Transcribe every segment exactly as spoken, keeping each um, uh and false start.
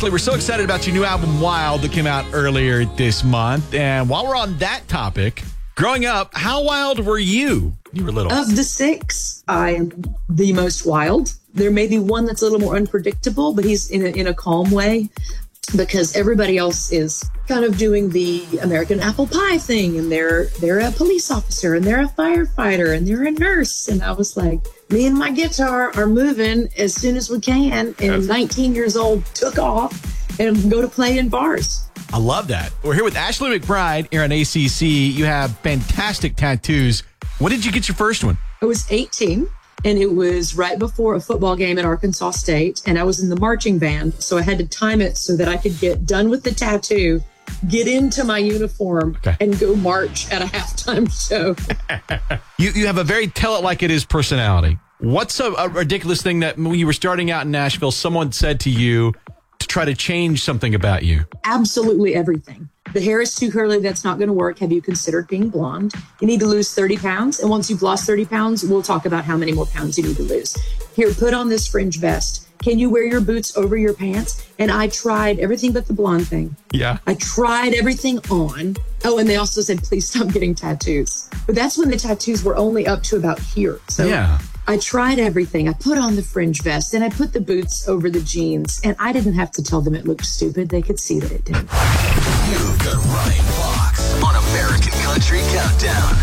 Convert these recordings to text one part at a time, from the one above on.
Ashley, we're so excited about your new album, Wild, that came out earlier this month. And while we're on that topic, growing up, how wild were you? You were little. Of the six, I am the most wild. There may be one that's a little more unpredictable, but he's in a, in a calm way because everybody else is kind of doing the American apple pie thing. And they're they're a police officer and they're a firefighter and they're a nurse. And I was like, me and my guitar are moving as soon as we can. And nineteen years old, took off and go to play in bars. I love that. We're here with Ashley McBryde here on A C C. You have fantastic tattoos. When did you get your first one? I was eighteen, and it was right before a football game at Arkansas State, and I was in the marching band, so I had to time it so that I could get done with the tattoo, get into my uniform, okay, and go march at a halftime show. you you have a very tell-it-like-it-is personality. What's a, a ridiculous thing that when you were starting out in Nashville, someone said to you to try to change something about you? Absolutely everything. The hair is too curly. That's not going to work. Have you considered being blonde? You need to lose thirty pounds. And once you've lost thirty pounds, we'll talk about how many more pounds you need to lose. Here, put on this fringe vest. Can you wear your boots over your pants? And I tried everything but the blonde thing. Yeah. I tried everything on. Oh, and they also said, please stop getting tattoos. But that's when the tattoos were only up to about here. So yeah. I tried everything. I put on the fringe vest and I put the boots over the jeans. And I didn't have to tell them it looked stupid. They could see that it didn't. You've got Ryan Fox on American Country Countdown.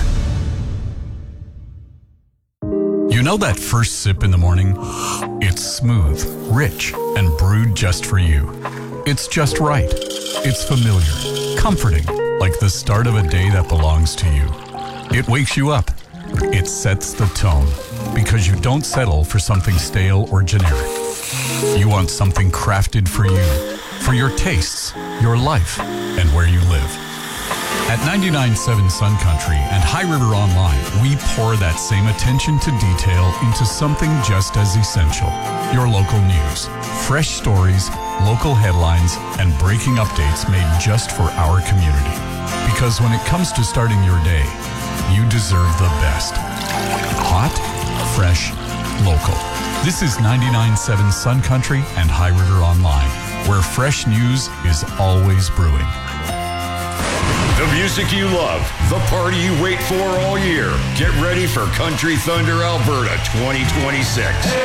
You know that first sip in the morning? It's smooth, rich, and brewed just for you. It's just right. It's familiar, comforting, like the start of a day that belongs to you. It wakes you up. It sets the tone, because you don't settle for something stale or generic. You want something crafted for you, for your tastes, your life, and where you live. At ninety-nine point seven Sun Country and High River Online, we pour that same attention to detail into something just as essential. Your local news, fresh stories, local headlines, and breaking updates made just for our community. Because when it comes to starting your day, you deserve the best. Hot, fresh, local. This is ninety-nine point seven Sun Country and High River Online, where fresh news is always brewing. The music you love, the party you wait for all year. Get ready for Country Thunder Alberta twenty twenty-six.